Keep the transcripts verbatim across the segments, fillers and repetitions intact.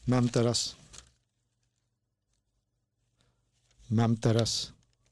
Mam teraz... Mam teraz...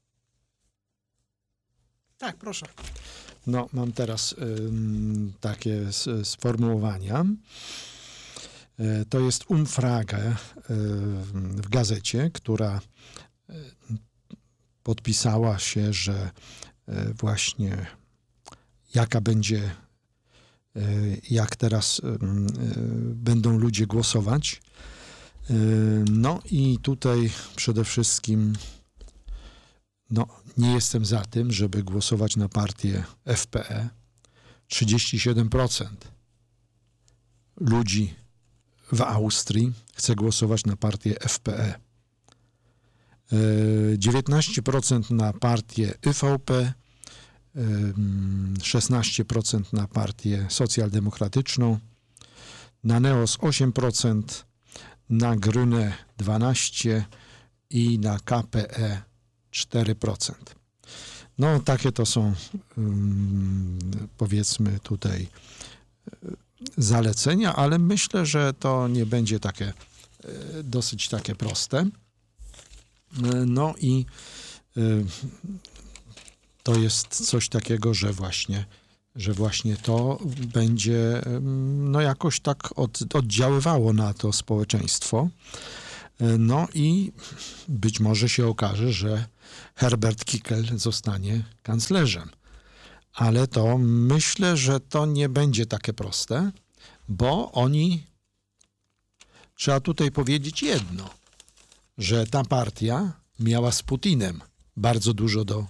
Tak, proszę. No, mam teraz ym, takie s, sformułowania. Y, to jest Umfrage y, w gazecie, która y, podpisała się, że y, właśnie jaka będzie, y, jak teraz y, y, będą ludzie głosować. Y, no i tutaj przede wszystkim no, nie jestem za tym, żeby głosować na partię F P E. trzydzieści siedem procent ludzi w Austrii chce głosować na partię F P E. dziewiętnaście procent na partię Y V P, szesnaście procent na partię socjaldemokratyczną, na Neos osiem procent, na Grüne dwanaście procent i na K P E cztery procent. No takie to są um, powiedzmy tutaj zalecenia, ale myślę, że to nie będzie takie dosyć takie proste. No i y, to jest coś takiego, że właśnie, że właśnie to będzie no jakoś tak od, oddziaływało na to społeczeństwo. No i być może się okaże, że Herbert Kickl zostanie kanclerzem. Ale to myślę, że to nie będzie takie proste, bo oni, trzeba tutaj powiedzieć jedno, że ta partia miała z Putinem bardzo dużo do,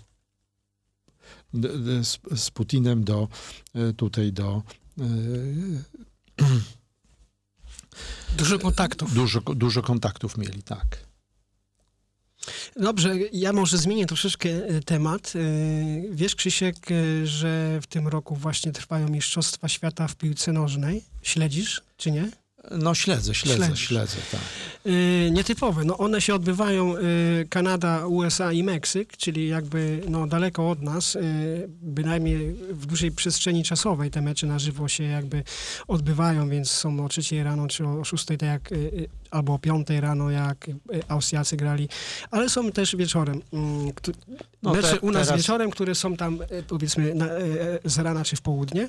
z, z Putinem do, tutaj do Dużo kontaktów. Dużo, dużo kontaktów mieli, tak. Dobrze, ja może zmienię troszeczkę temat. Wiesz, Krzysiek, że w tym roku właśnie trwają Mistrzostwa Świata w piłce nożnej? Śledzisz, czy nie? No śledzę, śledzę, Śledzisz. śledzę, tak. Yy, nietypowe. No one się odbywają yy, Kanada, U S A i Meksyk, czyli jakby no, daleko od nas, yy, bynajmniej w dużej przestrzeni czasowej te mecze na żywo się jakby odbywają, więc są o trzeciej rano, czy o szóstej, tak jak, yy, albo o piątej rano, jak yy, Austriacy grali, ale są też wieczorem. Yy, kto, No mecze te, u nas teraz... wieczorem, które są tam yy, powiedzmy na, yy, z rana czy w południe.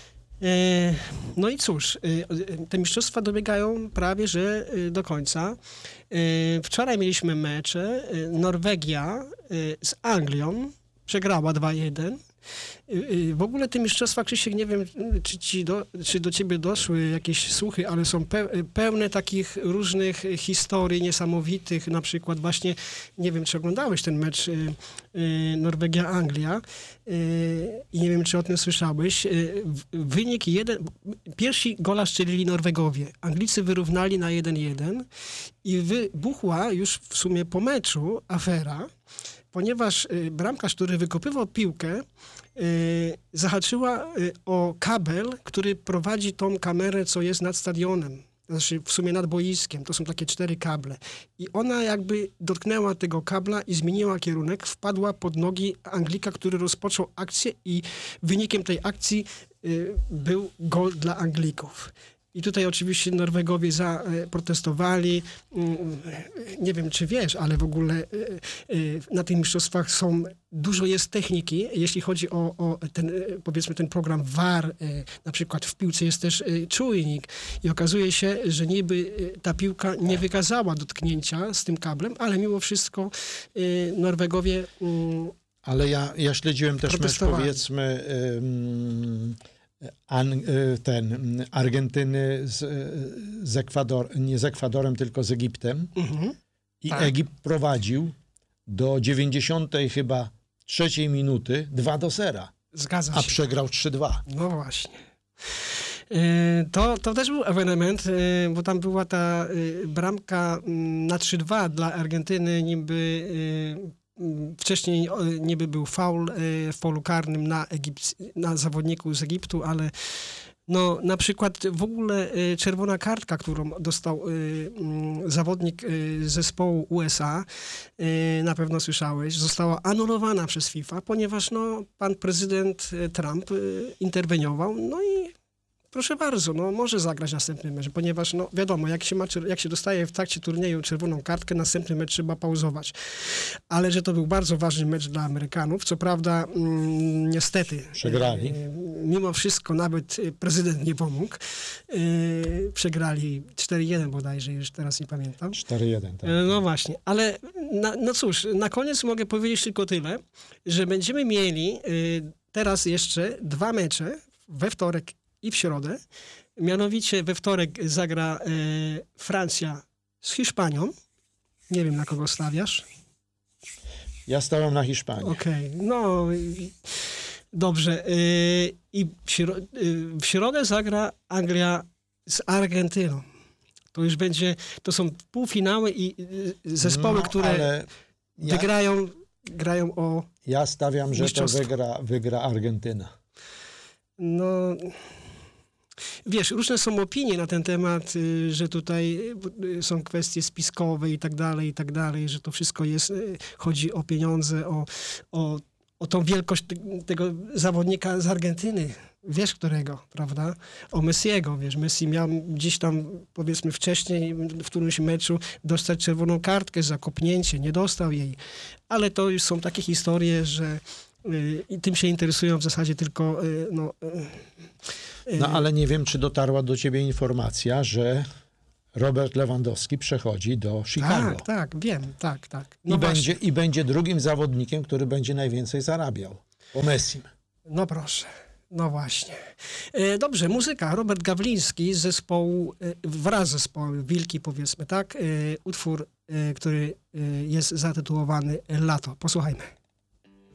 No i cóż, te mistrzostwa dobiegają prawie że do końca. Wczoraj mieliśmy mecze. Norwegia z Anglią przegrała dwa jeden. W ogóle te mistrzostwa, Krzysiek, nie wiem, czy, ci do, czy do ciebie doszły jakieś słuchy, ale są pe- pełne takich różnych historii niesamowitych. Na przykład właśnie, nie wiem, czy oglądałeś ten mecz y, y, Norwegia-Anglia y, i nie wiem, czy o tym słyszałeś. Y, wynik jeden, pierwsi gola strzelili Norwegowie. Anglicy wyrównali na jeden jeden i wybuchła już w sumie po meczu afera, ponieważ y, bramkarz, który wykopywał piłkę, y, zahaczyła y, o kabel, który prowadzi tą kamerę, co jest nad stadionem. Znaczy w sumie nad boiskiem. To są takie cztery kable. I ona jakby dotknęła tego kabla i zmieniła kierunek, wpadła pod nogi Anglika, który rozpoczął akcję i wynikiem tej akcji y, był gol dla Anglików. I tutaj oczywiście Norwegowie zaprotestowali. Nie wiem, czy wiesz, ale w ogóle na tych mistrzostwach są, dużo jest techniki, jeśli chodzi o, o ten, powiedzmy, ten program V A R. Na przykład w piłce jest też czujnik i okazuje się, że niby ta piłka nie wykazała dotknięcia z tym kablem, ale mimo wszystko Norwegowie Ale ja, ja śledziłem też mecz, powiedzmy, ym, An, ten, Argentyny z, z Ekwador, nie z Ekwadorem, tylko z Egiptem. Mhm, I tak. Egipt prowadził do dziewięćdziesiątej chyba trzeciej minuty dwa do zera. Zgadza się. A przegrał trzy dwa. No właśnie. To, to też był ewenement, bo tam była ta bramka na trzy dwa dla Argentyny, niby wcześniej niby był faul w polu karnym na, Egipt, na zawodniku z Egiptu, ale no, na przykład w ogóle czerwona kartka, którą dostał zawodnik zespołu U S A, na pewno słyszałeś, została anulowana przez FIFA, ponieważ no, pan prezydent Trump interweniował, no i proszę bardzo, no może zagrać następny mecz, ponieważ no wiadomo, jak się, ma, czer- jak się dostaje w trakcie turnieju czerwoną kartkę, następny mecz trzeba pauzować. Ale że to był bardzo ważny mecz dla Amerykanów, co prawda mm, niestety Przegrali. e, mimo wszystko nawet e, prezydent nie pomógł. E, przegrali cztery jeden bodajże, już teraz nie pamiętam. cztery jeden, tak. E, No właśnie, ale na, no cóż, na koniec mogę powiedzieć tylko tyle, że będziemy mieli y, teraz jeszcze dwa mecze we wtorek i w środę. Mianowicie we wtorek zagra y, Francja z Hiszpanią. Nie wiem, na kogo stawiasz. Ja stałem na Hiszpanii. Okej, no i- dobrze. Y, I w, śro- y, w środę zagra Anglia z Argentyną. To już będzie, to są półfinały i y, zespoły, No, które ale ja, wygrają, grają o, ja stawiam, że to mistrzostwo. wygra, wygra Argentyna. no... Wiesz, różne są opinie na ten temat, y, że tutaj y, są kwestie spiskowe i tak dalej, i tak dalej, że to wszystko jest, y, chodzi o pieniądze, o, o, o tą wielkość te- tego zawodnika z Argentyny. Wiesz którego, prawda? O Messiego, wiesz, Messi miał gdzieś tam, powiedzmy wcześniej, w którymś meczu dostać czerwoną kartkę za kopnięcie, nie dostał jej. Ale to już są takie historie, że y, i tym się interesują w zasadzie tylko, y, no... y, No ale nie wiem, czy dotarła do ciebie informacja, że Robert Lewandowski przechodzi do Chicago. Tak, tak, wiem, tak, tak. I, No będzie, właśnie, I będzie drugim zawodnikiem, który będzie najwięcej zarabiał. Po Messim. no proszę, no właśnie. E, dobrze, muzyka. Robert Gawliński z zespołu, e, wraz z zespołem Wilki, powiedzmy tak, e, utwór, e, który e, jest zatytułowany Lato. Posłuchajmy.